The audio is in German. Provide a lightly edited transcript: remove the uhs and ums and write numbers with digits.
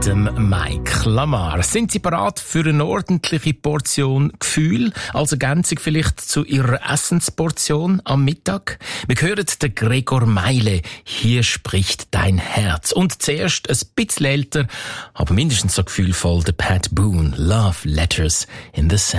mit dem Mike Lamar. Sind Sie bereit für eine ordentliche Portion Gefühl, als Ergänzung vielleicht zu Ihrer Essensportion am Mittag? Wir hören den Gregor Meile, «Hier spricht dein Herz». Und zuerst ein bisschen älter, aber mindestens so gefühlvoll, der Pat Boone, «Love Letters in the Sand».